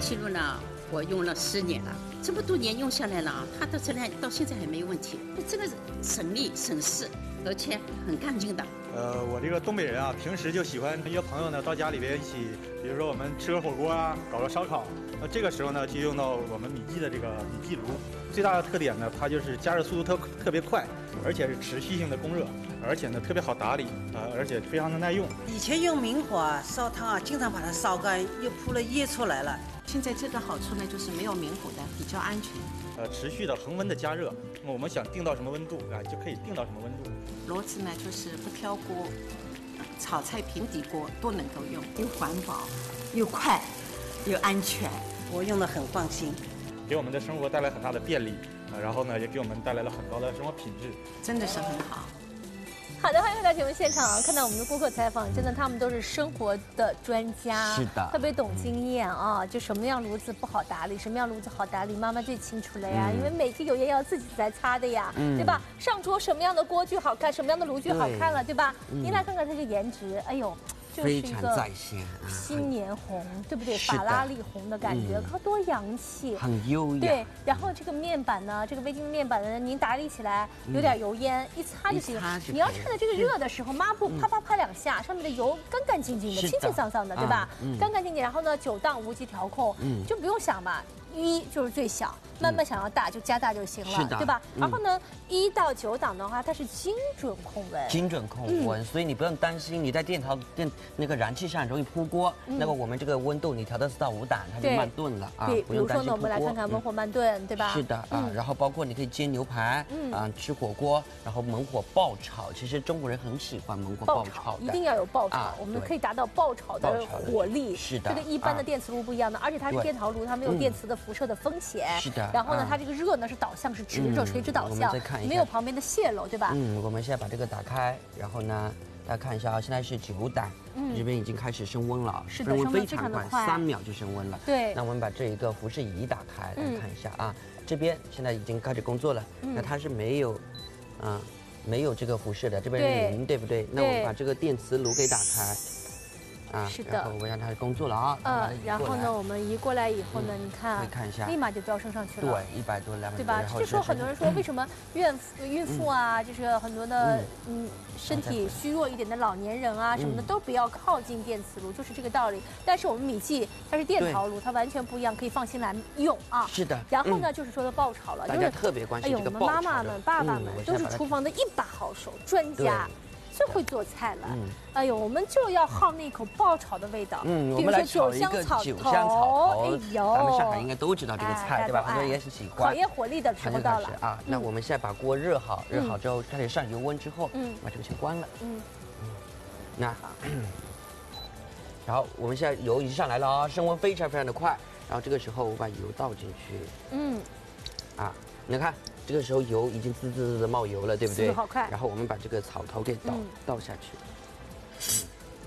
西炉呢，我用了10年了，这么多年用下来了啊，它的质量到现在还没有问题，这个省力省事，而且很干净的。 我这个东北人啊，平时就喜欢约朋友呢到家里边一起，比如说我们吃个火锅啊，搞个烧烤。那这个时候呢，就用到我们米记的这个米记炉。最大的特点呢，它就是加热速度特别快，而且是持续性的供热，而且呢特别好打理而且非常的耐用。 以前用明火烧汤啊，经常把它烧干，又扑了液出来了。 现在这个好处呢，就是没有明火的，比较安全。 持续的恒温的加热，那么我们想定到什么温度啊，就可以定到什么温度。 炉子呢，就是不挑锅，炒菜平底锅都能够用，又环保，又快，又安全。 我用得很放心， 给我们的生活带来很大的便利然后呢，也给我们带来了很高的生活品质， 真的是很好。 好的，欢迎回到节目现场。看到我们的顾客采访，真的他们都是生活的专家， 是的， 特别懂经验啊。就什么样炉子不好打理，什么样炉子好打理，妈妈最清楚了呀。因为每次油烟要自己来擦的呀，对吧？上桌什么样的锅具好看，什么样的炉具好看了，对吧？您来看看它这个颜值，哎呦。就是一个新年红，对不对？法拉利红的感觉，看多洋气， 很优雅。 对，然后这个面板呢，这个微晶面板呢，您打理起来有点油烟，一擦就行。你要趁着这个热的时候，抹布啪啪啪2下，上面的油干干净净的，清清丧丧的，对吧？干干净净。然后呢，9档无级调控，就不用想吧。1就是最小，慢慢想要大就加大就行了，对吧？然后呢，1到9档的话，它是精准控温， 精准控温，所以你不用担心你在电那个燃气上容易扑锅。那么我们这个温度你调到4到5档，它就慢炖了啊， 不用担心扑锅。比如说呢，我们来看看文火慢炖，对吧？ 是的啊，然后包括你可以煎牛排，吃火锅，然后猛火爆炒。其实中国人很喜欢猛火爆炒的， 一定要有爆炒，我们可以达到爆炒的火力。 是的， 这跟一般的电磁炉不一样的，而且它是电陶炉，它没有电磁的辐射的风险。 是的。 然后呢，它这个热呢是导向是直热，垂直导向，没有旁边的泄漏，对吧？ 我们现在把这个打开，然后呢，大家看一下啊，现在是9档，这边已经开始升温了， 是的， 升温非常快，3秒就升温了。 对。 那我们把这一个辐射仪打开，来看一下啊，这边现在已经开始工作了，那它是没有这个辐射的，这边是0，对不对？那我们把这个电磁炉给打开。 是的， 然后我们让它工作了啊。 然后呢，我们移过来以后呢，你看， 看一下， 立马就飙升上去了。 对，100多、200多， 对吧？这时候很多人说，为什么孕妇啊，就是很多的身体虚弱一点的老年人啊什么的都不要靠近电磁炉，就是这个道理。但是我们米记它是电陶炉，它完全不一样，可以放心来用啊。 是的。 然后呢，就是说的爆炒了， 大家特别关心这个爆炒。 我们妈妈们、爸爸们都是厨房的一把好手，专家。最会做菜了，哎呦，我们就要好那口爆炒的味道。 我们来炒一个酒香草头。哎呦，咱们上海应该都知道这个菜，对吧？很多人也是喜欢。 考验火力的时候到了啊！那我们现在把锅热好，热好之后开始上油温之后，把这个先关了。那，然后我们现在油已经上来了啊，升温非常非常的快。然后这个时候我把油倒进去。你看。这个时候油已经滋滋滋的冒油了，对不对？ 好快。 然后我们把这个草头给倒下去。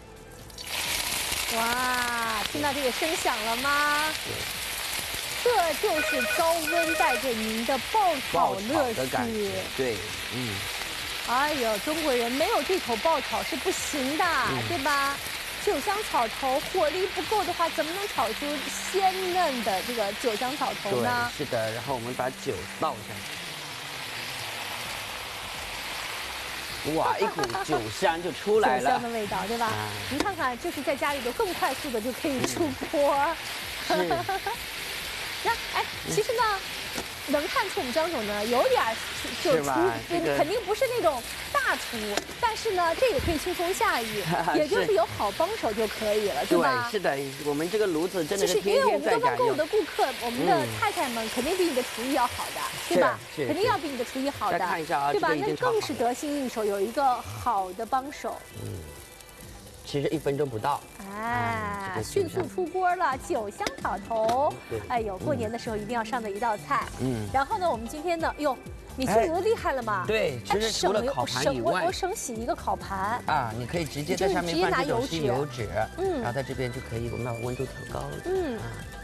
哇，听到这个声响了吗？这就是高温带给您的爆炒乐趣。 对， 哎呦，中国人没有这口爆炒是不行的，对吧？酒香草头火力不够的话，怎么能炒出鲜嫩的这个酒香草头呢？ 是的，然后我们把酒倒下去。哇，一股酒香就出来了， 酒香的味道，对吧？您看看，就是在家里头更快速的就可以出锅。那其实呢，能看出我们张总呢有点就厨，肯定不是那种大厨，但是呢，这也可以轻松驾驭，也就是有好帮手就可以了，对吧？ 对，是的，我们这个炉子真的是天天在因为我们刚刚购物的顾客，我们的太太们肯定比你的厨艺要好的，对吧？肯定要比你的厨艺好的， 看一下啊， 对吧？那更是得心应手，有一个好的帮手。 其实1分钟不到， 迅速出锅了，酒香草头。哎呦，过年的时候一定要上的一道菜。然后呢，我们今天呢，米其林厉害了嘛？ 对，其实除了烤盘以外， 我省洗一个烤盘你可以直接在上面放这种吸油纸，然后在这边就可以，我们把温度调高了，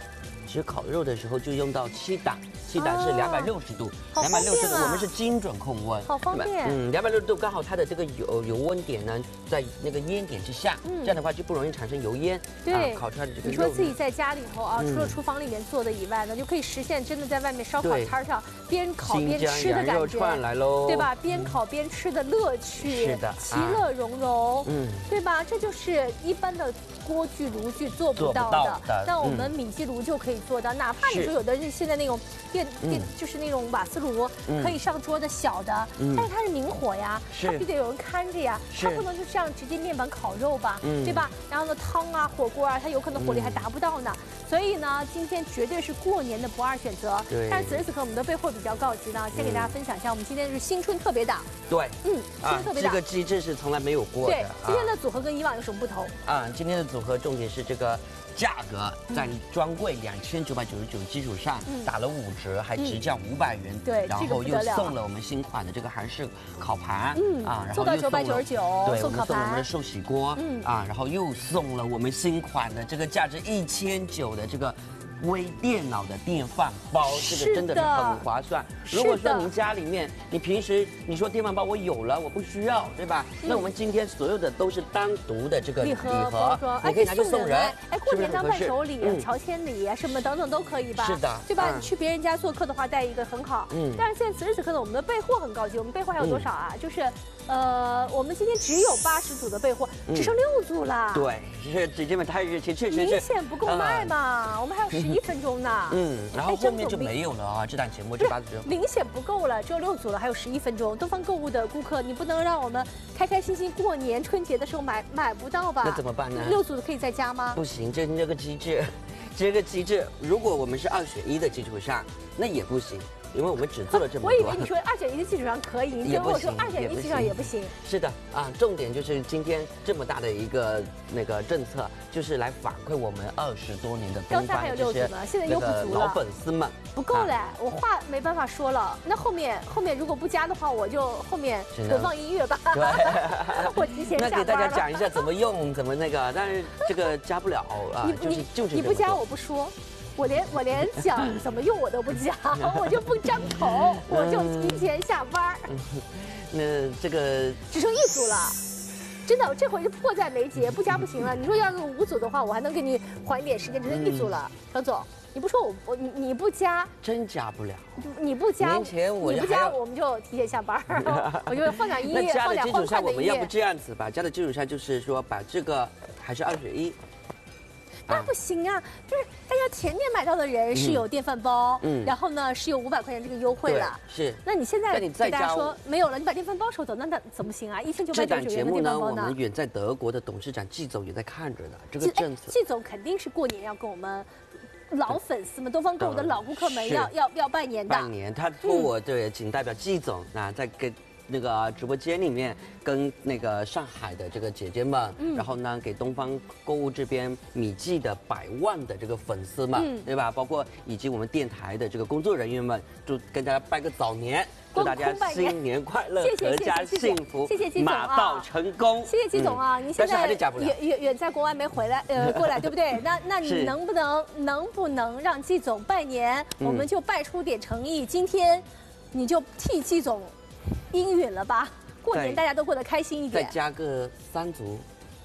其实烤肉的时候就用到7档，7档是260度，260度我们是精准控温， 好方便。 260度刚好它的这个油温点呢，在那个烟点之下，这样的话就不容易产生油烟。 对， 烤出来的这个肉。 你说自己在家里头啊，除了厨房里面做的以外呢，就可以实现真的在外面烧烤摊上边烤边吃的感觉， 来喽， 对吧？边烤边吃的乐趣， 是的， 其乐融融，对吧？这就是一般的锅具、炉具做不到的。那我们米记炉就可以做到，哪怕你说有的现在那种电就是那种瓦斯炉可以上桌的小的，但是它是明火呀，它必须得有人看着呀，它不能就这样直接面板烤肉吧，对吧？然后呢，汤啊、火锅啊，它有可能火力还达不到呢。所以呢，今天绝对是过年的不二选择。但是此时此刻我们的备货比较告急呢，先给大家分享一下，我们今天是新春特别档。 对， 新春特别档， 这个机制是从来没有过的。 对，今天的组合跟以往有什么不同？ 今天的组合重点是这个价格，在专柜2999基础上打了5折，还直降500元。 对， 然后又送了我们新款的这个韩式烤盘，然后做到999， 对， 送烤盘， 送我们的寿喜锅，然后又送了我们新款的这个价值1900的这个微电脑的电饭煲，这个真的是很划算。如果说您家里面，你平时你说电饭煲我有了，我不需要，对吧？那我们今天所有的都是单独的这个礼盒，你可以拿去送人。 哎，过年当伴手礼、乔迁礼什么等等都可以吧？ 是的， 对吧？你去别人家做客的话，带一个很好。但是现在此时此刻呢，我们的备货很高级，我们备货还有多少啊？就是。我们今天只有80组的备货，只剩6组了。对， 是姐姐们太热情，确实明显不够卖嘛。我们还有11分钟呢。 然后后面就没有了啊，这档节目就80折。 明显不够了，只有6组了，还有11分钟。东方购物的顾客，你不能让我们开开心心过年春节的时候买不到吧？ 那怎么办呢 ？6组的可以再加吗？ 不行，这个机制，如果我们是2选1的基础上，那也不行。因为我们只做了这么多， 我以为你说2选1的基础上可以，你跟我说2选1基础上也不行。 是的重点就是今天这么大的一个那个政策，就是来反馈我们20多年的东方这些那个老粉丝们。 不够嘞，我话没办法说了。那后面如果不加的话，我就后面播放音乐吧。 对， 我提前下班了。 那给大家讲一下怎么用，怎么那个，但是这个加不了就是你不加我不说。我连讲怎么用我都不讲，我就不张口，我就提前下班。 那这个只剩1组了，真的，这回是迫在眉睫，不加不行了。你说要是5组的话，我还能给你缓一点时间，只剩1组了。张总，你不说你不加， 真加不了。 你不加， 年前我你不加，我们就提前下班。我就放点音乐，放点欢快的音乐。 加的基础上，我们要不这样子吧？加的基础上就是说，把这个还是2选1。 那不行啊，就是大家前面买到的人是有电饭煲，然后呢是有500块钱这个优惠了， 是。 那你现在给大家说没有了，你把电饭煲收走，那怎么行啊？1999元的电饭煲呢？ 这档节目呢，我们远在德国的董事长季总也在看着呢，这个政策。 季总肯定是过年要跟我们老粉丝们、东方购物的老顾客们要拜年的。 拜年，他托我对，仅代表季总在跟。那个直播间里面跟那个上海的这个姐姐们，然后呢给东方购物这边米记的100万的这个粉丝们，对吧？包括以及我们电台的这个工作人员们，就跟大家拜个早年，祝大家新年快乐，阖家幸福， 谢谢季总啊， 马到成功。 谢谢季总啊，你现在远在国外没回来，过来对不对？那你能不能让季总拜年？我们就拜出点诚意，今天你就替季总。应允了吧？过年大家都过得开心一点。 再加个3组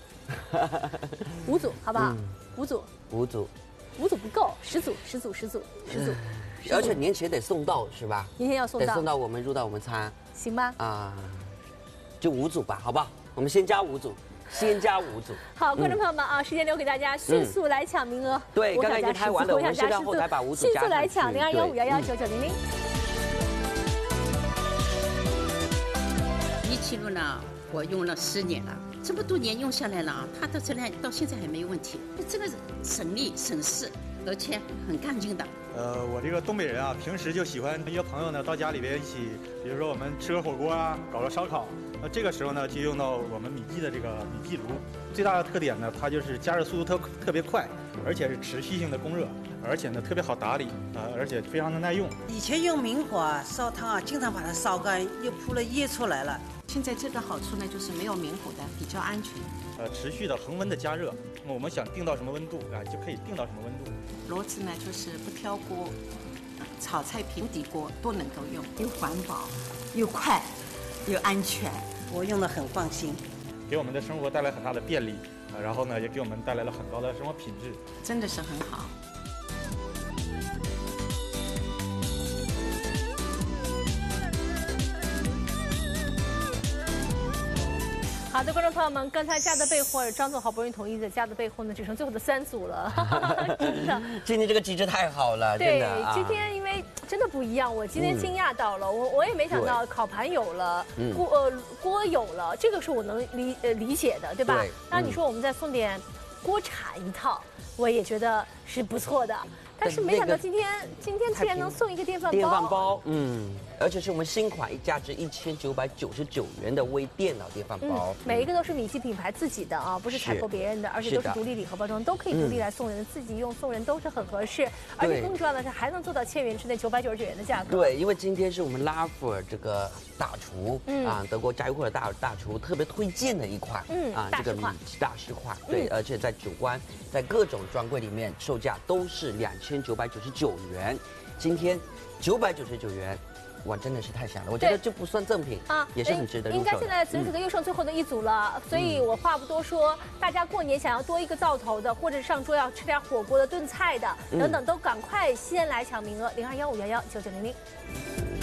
，5组，好不好？5组 ，5组不够，10组。 而且年前得送到是吧？ 年前要送到， 得送到我们入到我们餐， 行吗？ 就5组吧，好不好？我们先加5组。 好，观众朋友们啊，时间留给大家，迅速来抢名额。 对，刚才已经拍完了，我们现在后台把5组加上去。 迅速来抢0215119900。 米其炉呢，我用了10年了，这么多年用下来了，它的质量到现在还没问题，这个省力省事，而且很干净的。 我这个东北人啊，平时就喜欢约朋友呢到家里边一起，比如说我们吃个火锅啊，搞个烧烤。那这个时候呢，就用到我们米记的这个米记炉。最大的特点呢，它就是加热速度特别快，而且是持续性的供热，而且呢特别好打理而且非常的耐用。 以前用明火烧汤啊，经常把它烧干，又铺了液出来了。 现在这个好处呢，就是没有明火的，比较安全。 持续的恒温的加热，我们想定到什么温度啊，就可以定到什么温度。 骡子呢，就是不挑锅，炒菜平底锅都能够用，又环保，又快，又安全。 我用的很放心， 给我们的生活带来很大的便利啊，然后呢，也给我们带来了很高的生活品质， 真的是很好。 好的，观众朋友们，刚才家的备货，张总好不容易同意的家的备货呢，只剩最后的3组了，真的。 今天这个机制太好了，真对的。 今天因为真的不一样，我今天惊讶到了，我也没想到烤盘有了，锅有了，这个是我能理解的，对吧？ 对。 那你说我们再送点锅铲一套，我也觉得是不错的。但是没想到今天竟然能送一个电饭煲。 电饭煲，而且是我们新款价值1999元的微电脑电饭煲。 每一个都是米记品牌自己的啊，不是采购别人的，而且都是独立礼盒包装，都可以独立来送人，自己用送人都是很合适。而且更重要的是还能做到1000元之内999元的价格。 对，因为今天是我们拉夫尔这个大厨德国家喻户晓的大厨特别推荐的一款这个米记大师款。对，而且在酒关在各种专柜里面售价都是2999元，今天999元。哇，真的是太香了！我觉得这不算赠品啊，也是很值得入手的。 应该现在此时此刻又剩最后的1组了，所以我话不多说，大家过年想要多一个灶头的，或者上桌要吃点火锅的、炖菜的等等，都赶快先来抢名额，0215119900。